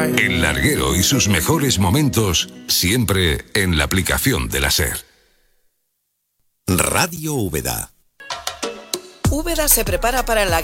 El larguero y sus mejores momentos, siempre en la aplicación de la SER. Radio Úbeda. Úbeda se prepara para la